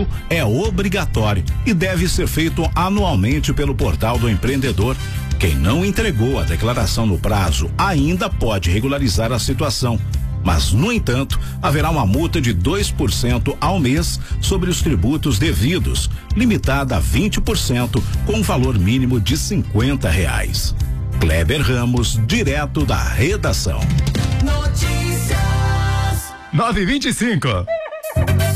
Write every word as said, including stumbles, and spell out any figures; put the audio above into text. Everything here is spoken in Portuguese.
civil é obrigatório e deve ser feito anualmente pelo Portal do Empreendedor. Quem não entregou a declaração no prazo ainda pode regularizar a situação. Mas, no entanto, haverá uma multa de dois por cento ao mês sobre os tributos devidos, limitada a vinte por cento, com um valor mínimo de cinquenta reais. Kleber Ramos, direto da redação. Notícias. nove e vinte e cinco.